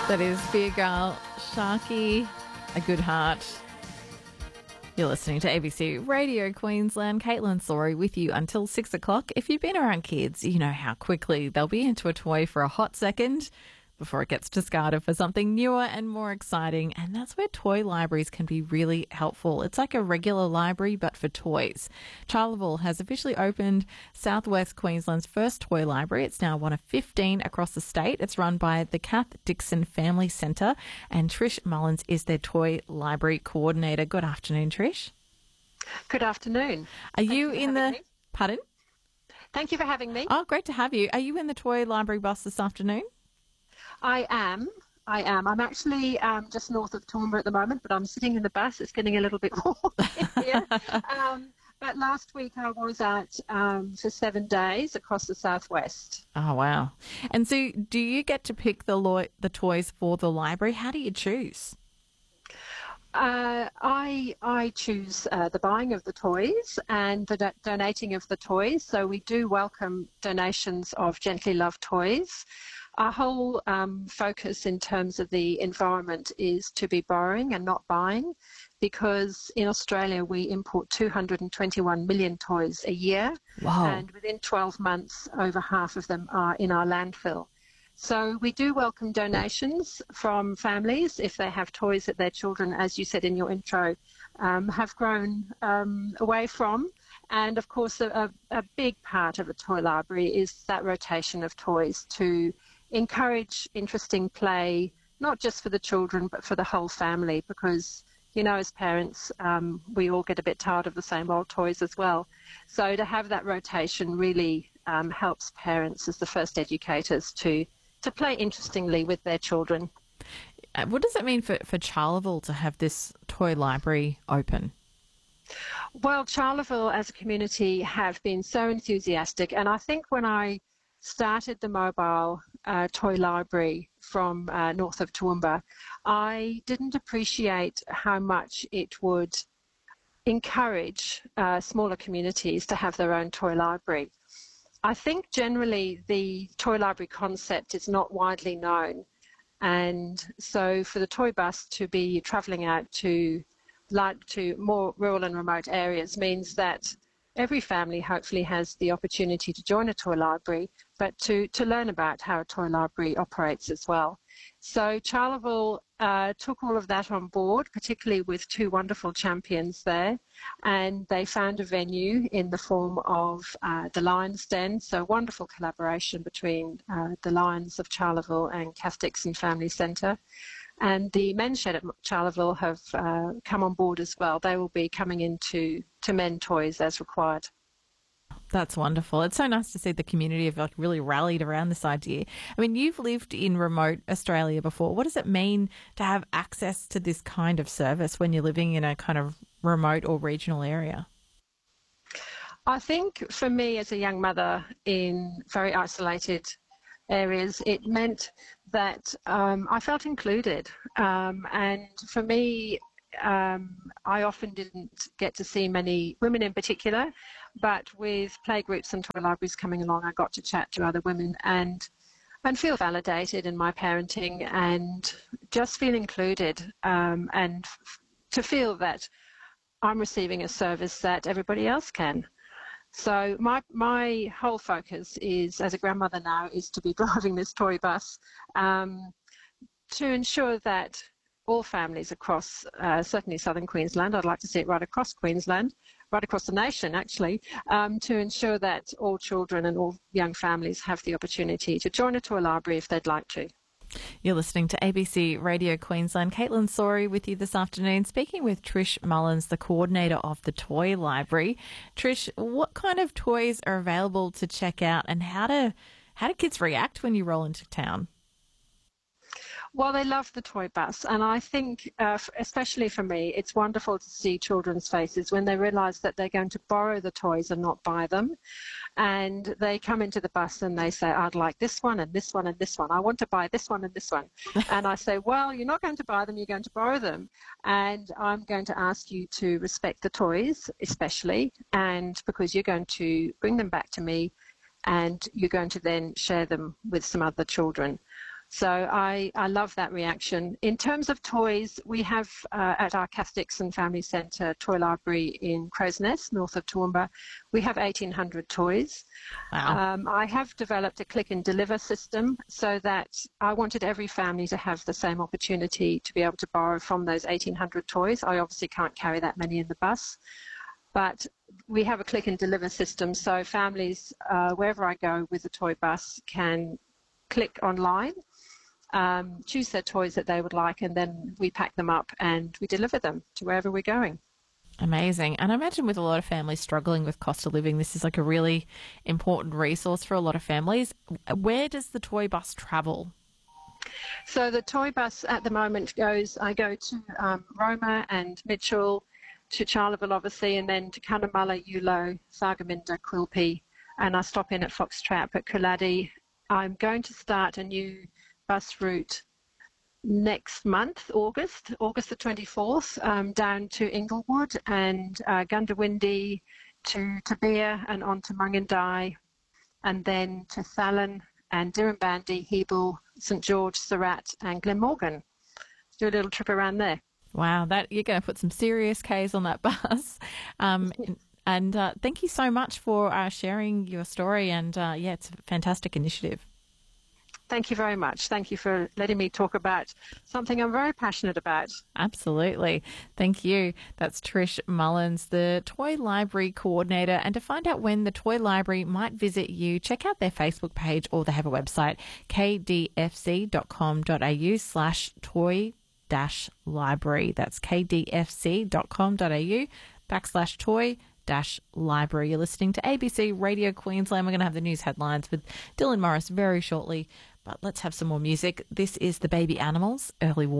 That is Beer Girl, Sharky, A Good Heart. You're listening to ABC Radio Queensland. Caitlin Sorry with you until 6 o'clock. If you've been around kids, you know how quickly they'll be into a toy for a hot second before it gets discarded for something newer and more exciting. And that's where toy libraries can be really helpful. It's like a regular library, but for toys. Charleville has officially opened Southwest Queensland's first toy library. It's now one of 15 across the state. It's run by the Kath Dixon Family Centre, and Trish Mullins is their toy library coordinator. Good afternoon, Trish. Good afternoon. Are you in the... me. Pardon? Thank you for having me. Oh, great to have you. Are you in the toy library bus this afternoon? I am. I'm actually just north of Toowoomba at the moment, but I'm sitting in the bus. It's getting a little bit warm here. But last week I was out for 7 days across the southwest. Oh, wow. And so do you get to pick the toys for the library? How do you choose? I choose the buying of the toys and the donating of the toys. So we do welcome donations of gently loved toys. Our whole focus in terms of the environment is to be borrowing and not buying, because in Australia we import 221 million toys a year. Wow. And within 12 months over half of them are in our landfill. So we do welcome donations from families if they have toys that their children, as you said in your intro, have grown away from. And of course a big part of a toy library is that rotation of toys to encourage interesting play, not just for the children but for the whole family, because you know, as parents we all get a bit tired of the same old toys as well. So to have that rotation really helps parents as the first educators to play interestingly with their children. What does it mean for Charleville to have this toy library open? Well, Charleville as a community have been so enthusiastic, and I think when I started the mobile toy library from north of Toowoomba, I didn't appreciate how much it would encourage smaller communities to have their own toy library. I think generally the toy library concept is not widely known, and so for the toy bus to be travelling out to more rural and remote areas means that every family hopefully has the opportunity to join a toy library, but to learn about how a toy library operates as well. So Charleville took all of that on board, particularly with two wonderful champions there, and they found a venue in the form of the Lions Den, so wonderful collaboration between the Lions of Charleville and Kath Dixon Family Centre. And the men's shed at Charleville have come on board as well. They will be coming into men toys as required. That's wonderful. It's so nice to see the community have really rallied around this idea. I mean, you've lived in remote Australia before. What does it mean to have access to this kind of service when you're living in a kind of remote or regional area? I think for me as a young mother in very isolated areas, it meant that I felt included. And for me, I often didn't get to see many women in particular, but with playgroups and toy libraries coming along, I got to chat to other women and feel validated in my parenting and just feel included, and to feel that I'm receiving a service that everybody else can. So my whole focus is, as a grandmother now, is to be driving this toy bus to ensure that all families across, certainly southern Queensland, I'd like to see it right across Queensland, right across the nation actually, to ensure that all children and all young families have the opportunity to join a toy library if they'd like to. You're listening to ABC Radio Queensland. Caitlin Sorry with you this afternoon, speaking with Trish Mullins, the coordinator of the Toy Library. Trish, what kind of toys are available to check out, and how do kids react when you roll into town? Well, they love the toy bus, and I think, especially for me, it's wonderful to see children's faces when they realise that they're going to borrow the toys and not buy them. And they come into the bus and they say, I'd like this one and this one and this one. I want to buy this one and this one. And I say, well, you're not going to buy them, you're going to borrow them. And I'm going to ask you to respect the toys, especially, and because you're going to bring them back to me and you're going to then share them with some other children. So I love that reaction. In terms of toys, we have at our Kath Dixon Family Centre toy library in Crow's Nest, north of Toowoomba, we have 1,800 toys. Wow. I have developed a click and deliver system so that I wanted every family to have the same opportunity to be able to borrow from those 1,800 toys. I obviously can't carry that many in the bus, but we have a click and deliver system, so families, wherever I go with the toy bus, can click online, choose their toys that they would like, and then we pack them up and we deliver them to wherever we're going. Amazing. And I imagine with a lot of families struggling with cost of living, this is like a really important resource for a lot of families. Where does the toy bus travel? So the toy bus at the moment I go to Roma and Mitchell, to Charleville obviously, and then to Cunnamulla, Eulo, Thargomindah, Quilpie, and I stop in at Fox Trap at Cooladi. I'm going to start a new bus route next month, August the 24th, down to Inglewood and Gundawindi to Tabea and on to Mungindi, and then to Thallon and Dirranbandi, Hebel, St George, Surat and Glenmorgan. Do a little trip around there. Wow, that you're going to put some serious Ks on that bus. And thank you so much for sharing your story. And yeah, it's a fantastic initiative. Thank you very much. Thank you for letting me talk about something I'm very passionate about. Absolutely. Thank you. That's Trish Mullins, the Toy Library Coordinator. And to find out when the Toy Library might visit you, check out their Facebook page, or they have a website, kdfc.com.au/toy-library. That's kdfc.com.au/toy-library. You're listening to ABC Radio Queensland. We're going to have the news headlines with Dylan Morris very shortly, but let's have some more music. This is the Baby Animals, Early Warning.